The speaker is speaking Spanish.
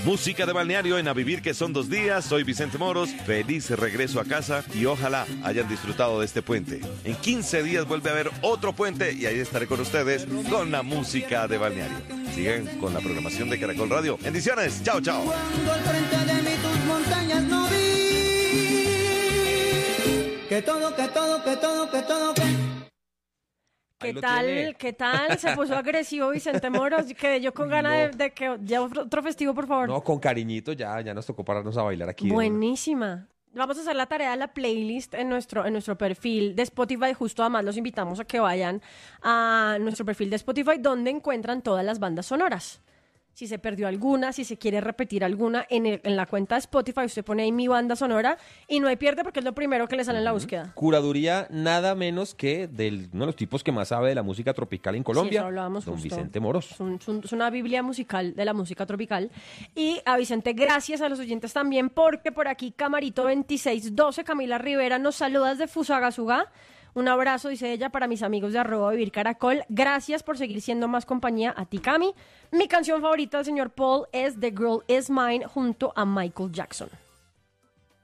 Música de balneario en A Vivir que son 2 días. Soy Vicente Moros. Feliz regreso a casa y ojalá hayan disfrutado de este puente. En 15 días vuelve a haber otro puente y ahí estaré con ustedes con la música de balneario. Sigan con la programación de Caracol Radio. Bendiciones. Chao, chao. Cuando al frente de mí tus montañas no vi. Que todo. ¿Qué tal? Se puso agresivo Vicente Moros. Quedé yo con ganas de que ya otro festivo, por favor. No, con cariñito ya nos tocó pararnos a bailar aquí. Buenísima. Vamos a hacer la tarea de la playlist en nuestro perfil de Spotify. Justo además los invitamos a que vayan a nuestro perfil de Spotify donde encuentran todas las bandas sonoras. Si se perdió alguna, si se quiere repetir alguna, en la cuenta de Spotify usted pone ahí mi banda sonora y no hay pierde porque es lo primero que le sale en la búsqueda. Curaduría nada menos que de uno de los tipos que más sabe de la música tropical en Colombia, sí, eso hablábamos don justo. Vicente Moros. Es una biblia musical de la música tropical. Y a Vicente, gracias a los oyentes también, porque por aquí Camarito 2612, Camila Rivera, nos saluda desde Fusagasugá. Un abrazo, dice ella, para mis amigos de @vivircaracol. Gracias por seguir siendo más compañía a ti, Cami. Mi canción favorita del señor Paul es The Girl Is Mine junto a Michael Jackson.